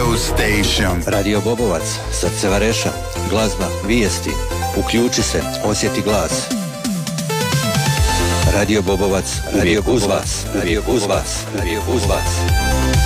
radio station. Radio Bobovac, srce Vareša, glazba, vijesti. Uključi se, osjeti glas. Radio Bobovac, uvijek uz vas, uvijek uz vas, uvijek uz vas.